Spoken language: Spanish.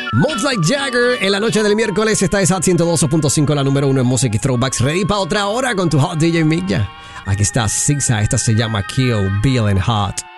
Mods Like Jagger en la noche del miércoles. Esta es Hot 102.5, la número 1 en Music y Throwbacks. Ready para otra hora con tu Hot DJ Milla. Aquí está Zigzag, esta se llama Kill Bill and Hot.